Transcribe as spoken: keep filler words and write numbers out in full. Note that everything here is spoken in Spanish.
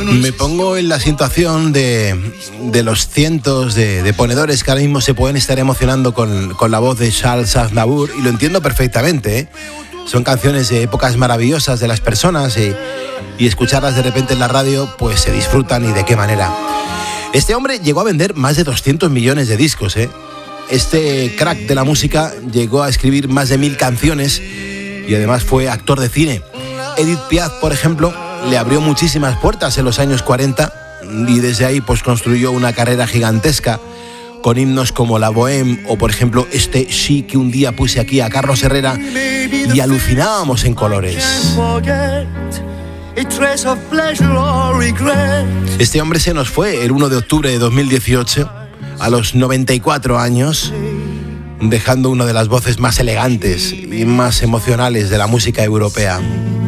Me pongo en la situación de, de los cientos de, de ponedores que ahora mismo se pueden estar emocionando con, con la voz de Charles Aznavour, y lo entiendo perfectamente, ¿eh? Son canciones de épocas maravillosas de las personas, y, y escucharlas de repente en la radio pues se disfrutan, y de qué manera. Este hombre llegó a vender más de doscientos millones de discos, ¿eh? Este crack de la música llegó a escribir más de mil canciones y además fue actor de cine. Edith Piaf, por ejemplo, le abrió muchísimas puertas en los años cuarenta, y desde ahí pues construyó una carrera gigantesca con himnos como La Bohème o, por ejemplo, este Sí que un día puse aquí a Carlos Herrera y alucinábamos en colores. Este hombre se nos fue el uno de octubre de dos mil dieciocho a los noventa y cuatro años, dejando una de las voces más elegantes y más emocionales de la música europea.